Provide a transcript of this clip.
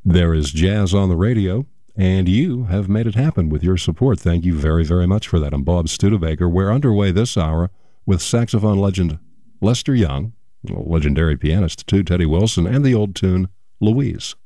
There is jazz on the radio, and you have made it happen with your support. Thank you very, very much for that. I'm Bob Studebaker. We're underway this hour with saxophone legend Lester Young, a legendary pianist too, Teddy Wilson, and the old tune Louise.